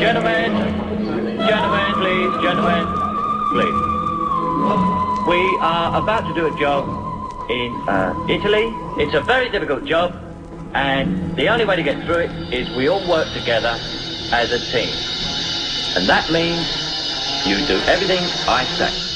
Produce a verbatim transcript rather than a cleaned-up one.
Gentlemen, gentlemen, please, gentlemen, please. We are about to do a job in uh, Italy. It's a very difficult job, and the only way to get through it is we all work together as a team. And that means you do everything I say.